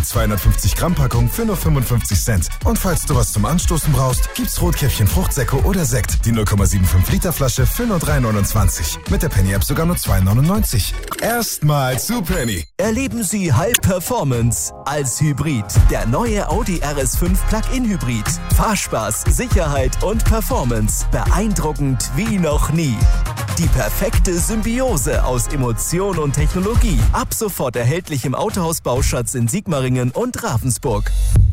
250 Gramm Packung für nur 55 Cent. Und falls du was zum Anstoßen brauchst, gibt's Rotkäppchen Fruchtsäcko oder Sekt. Die 0,75 Liter Flasche für nur 3,29. Mit der Penny App sogar nur 2,99. Erstmal zu Penny. Erleben Sie High Performance als Hybrid. Der neue Audi RS5 Plug-in Hybrid. Fahrspaß, Sicherheit und Performance. Beeindruckend wie noch nie. Die perfekte Symbiose aus Emotion und Technologie. Ab sofort erhältlich im Autohaus Bauschatz in Sigmaringen und Ravensburg.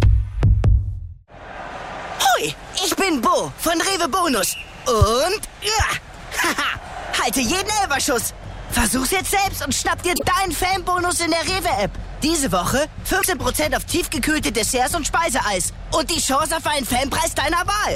Hoi, ich bin Bo von Rewe Bonus. Und haha, halte jeden Elferschuss. Versuch's jetzt selbst und schnapp dir deinen Fanbonus in der Rewe-App. Diese Woche 15% auf tiefgekühlte Desserts und Speiseeis. Und die Chance auf einen Fanpreis deiner Wahl.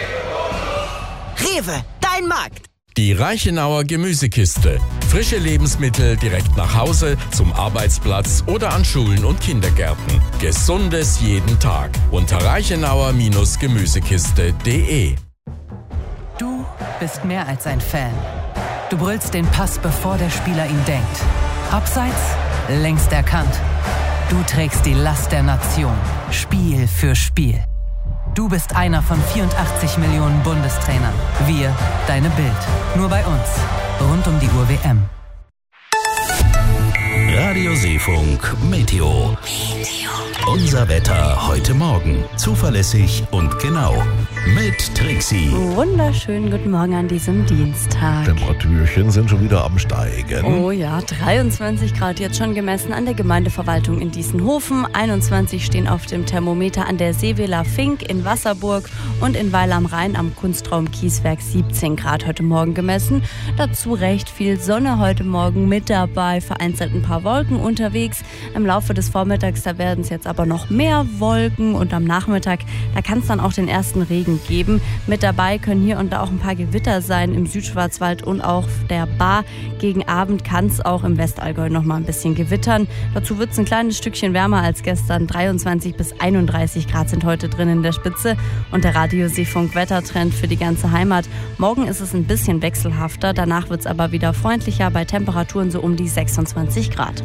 Rewe, dein Markt. Die Reichenauer Gemüsekiste. Frische Lebensmittel direkt nach Hause, zum Arbeitsplatz oder an Schulen und Kindergärten. Gesundes jeden Tag. Unter reichenauer-gemüsekiste.de. Du bist mehr als ein Fan. Du brüllst den Pass, bevor der Spieler ihn denkt. Abseits, längst erkannt. Du trägst die Last der Nation. Spiel für Spiel. Du bist einer von 84 Millionen Bundestrainern. Wir, deine Bild. Nur bei uns. Rund um die Uhr WM. Radio Seefunk Meteo. Unser Wetter heute Morgen. Zuverlässig und genau. Mit Trixie. Wunderschönen guten Morgen an diesem Dienstag. Temperaturchen sind schon wieder am Steigen. Oh ja, 23 Grad jetzt schon gemessen an der Gemeindeverwaltung in Diessenhofen. 21 stehen auf dem Thermometer an der Seeweler Fink in Wasserburg und in Weil am Rhein am Kunstraum Kieswerk 17 Grad heute Morgen gemessen. Dazu recht viel Sonne heute Morgen mit dabei, vereinzelt ein paar Wolken unterwegs. Im Laufe des Vormittags, da werden es jetzt aber noch mehr Wolken und am Nachmittag, da kann es dann auch den ersten Regen geben. Mit dabei können hier und da auch ein paar Gewitter sein im Südschwarzwald und auch der Baar. Gegen Abend kann es auch im Westallgäu noch mal ein bisschen gewittern. Dazu wird es ein kleines Stückchen wärmer als gestern. 23 bis 31 Grad sind heute drin in der Spitze. Und der Radio Seefunk Wettertrend für die ganze Heimat. Morgen ist es ein bisschen wechselhafter. Danach wird es aber wieder freundlicher bei Temperaturen so um die 26 Grad.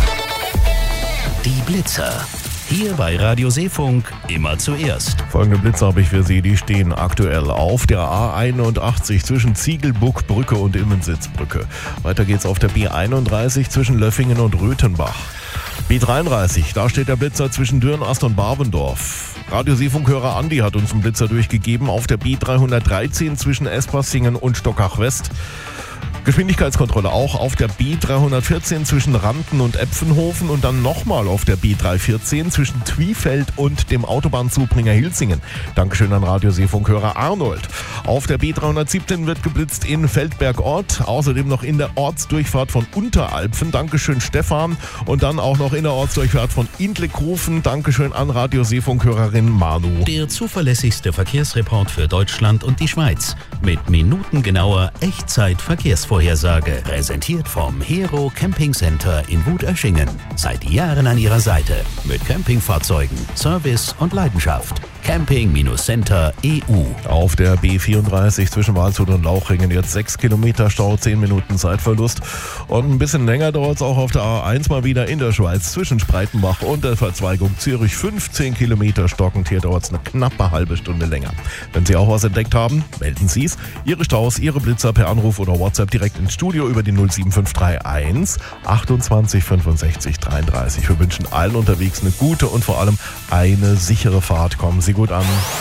Die Blitzer. Hier bei Radio Seefunk immer zuerst. Folgende Blitze habe ich für Sie, die stehen aktuell auf der A81 zwischen Ziegelbuckbrücke und Immensitzbrücke. Weiter geht's auf der B31 zwischen Löffingen und Röthenbach. B33, da steht der Blitzer zwischen Dürnast und Barbendorf. Radio Seefunkhörer Andi hat uns einen Blitzer durchgegeben auf der B313 zwischen Espassingen und Stockach West. Geschwindigkeitskontrolle auch auf der B314 zwischen Ranten und Epfenhofen und dann nochmal auf der B314 zwischen Twiefeld und dem Autobahnzubringer Hilsingen. Dankeschön an Radio Seefunkhörer Arnold. Auf der B317 wird geblitzt in Feldberg-Ort, außerdem noch in der Ortsdurchfahrt von Unteralpfen. Dankeschön Stefan. Und dann auch noch in der Ortsdurchfahrt von Intlikhofen. Dankeschön an Radio Seefunkhörerin Manu. Der zuverlässigste Verkehrsreport für Deutschland und die Schweiz. Mit minutengenauer Echtzeit-Verkehrsvorhersage. Präsentiert vom Hero Camping Center in Wutöschingen. Seit Jahren an Ihrer Seite. Mit Campingfahrzeugen, Service und Leidenschaft. Camping-Center EU. Auf der B34 zwischen Waldshut und Lauchringen jetzt 6 Kilometer Stau, 10 Minuten Zeitverlust. Und ein bisschen länger dauert es auch auf der A1 mal wieder in der Schweiz zwischen Spreitenbach und der Verzweigung Zürich. 15 Kilometer stockend. Hier dauert es eine knappe halbe Stunde länger. Wenn Sie auch was entdeckt haben, melden Sie es. Ihre Staus, Ihre Blitzer per Anruf oder WhatsApp direkt ins Studio über die 07531 28 65 33. Wir wünschen allen unterwegs eine gute und vor allem eine sichere Fahrt. Kommen Sie gut an.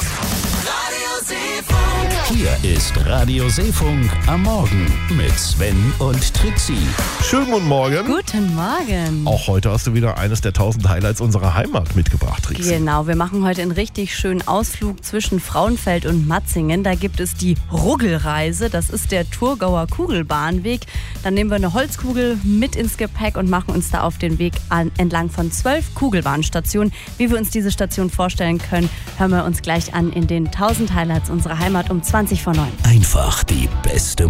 Hier ist Radio Seefunk am Morgen mit Sven und Trixie. Schönen guten Morgen. Guten Morgen. Auch heute hast du wieder eines der 1000 Highlights unserer Heimat mitgebracht, Trixie. Genau, wir machen heute einen richtig schönen Ausflug zwischen Frauenfeld und Matzingen. Da gibt es die Ruggelreise, das ist der Thurgauer Kugelbahnweg. Dann nehmen wir eine Holzkugel mit ins Gepäck und machen uns da auf den Weg entlang von 12 Kugelbahnstationen. Wie wir uns diese Station vorstellen können, hören wir uns gleich an in den 1000 Highlights unserer Heimat um 20 vor 9. Einfach die beste